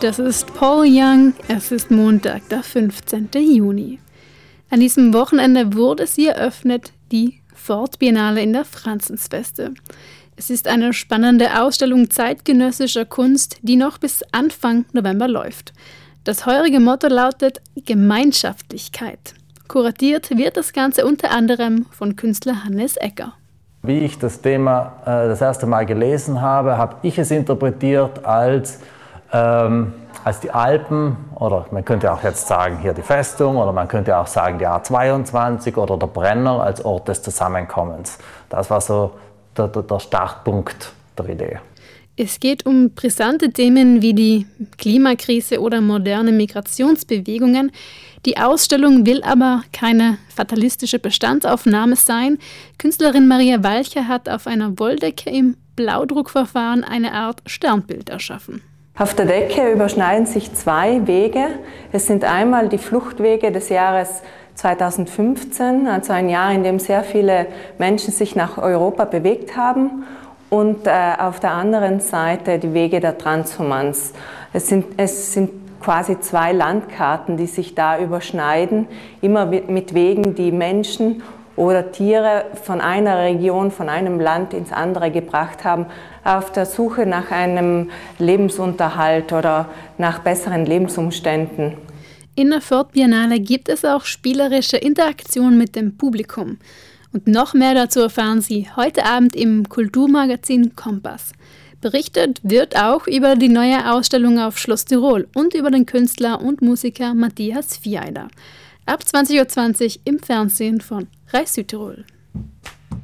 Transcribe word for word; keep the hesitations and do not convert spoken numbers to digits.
Das ist Paul Young, es ist Montag, der fünfzehnten Juni. An diesem Wochenende wurde sie eröffnet, die Fort Biennale in der Franzensfeste. Es ist eine spannende Ausstellung zeitgenössischer Kunst, die noch bis Anfang November läuft. Das heurige Motto lautet Gemeinschaftlichkeit. Kuratiert wird das Ganze unter anderem von Künstler Hannes Egger. Wie ich das Thema äh, das erste Mal gelesen habe, habe ich es interpretiert als, ähm, als die Alpen, oder man könnte auch jetzt sagen hier die Festung, oder man könnte auch sagen die A zweiundzwanzig oder der Brenner als Ort des Zusammenkommens. Das war so der, der, der Startpunkt der Idee. Es geht um brisante Themen wie die Klimakrise oder moderne Migrationsbewegungen. Die Ausstellung will aber keine fatalistische Bestandsaufnahme sein. Künstlerin Maria Walcher hat auf einer Wolldecke im Blaudruckverfahren eine Art Sternbild erschaffen. Auf der Decke überschneiden sich zwei Wege. Es sind einmal die Fluchtwege des Jahres zweitausendfünfzehn, also ein Jahr, in dem sehr viele Menschen sich nach Europa bewegt haben, und äh, auf der anderen Seite die Wege der Transhumanz. Es sind, es sind quasi zwei Landkarten, die sich da überschneiden, immer mit Wegen, die Menschen oder Tiere von einer Region, von einem Land ins andere gebracht haben, auf der Suche nach einem Lebensunterhalt oder nach besseren Lebensumständen. In der Fort Biennale gibt es auch spielerische Interaktion mit dem Publikum. Und noch mehr dazu erfahren Sie heute Abend im Kulturmagazin Kompass. Berichtet wird auch über die neue Ausstellung auf Schloss Tirol und über den Künstler und Musiker Matthias Vieira. Ab zwanzig Uhr zwanzig im Fernsehen von Rai Südtirol.